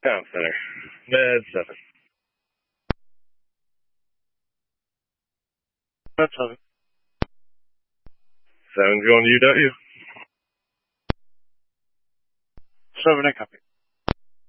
Town center. Med 7. That's 7. 7's going to UW. 7, I copy.